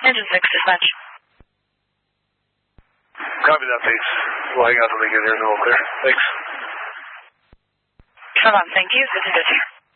Engine 6, dispatch. Copy that, Bates. We'll hang out till they get here and then we'll clear. Thanks. Come on, thank you. 50-50.